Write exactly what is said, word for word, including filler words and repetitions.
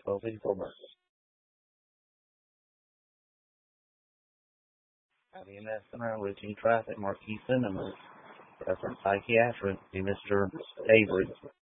twelve eighty-four Murphy. County M S and routine traffic, Marquis Cinemas. Reference psychiatric, Mister Avery.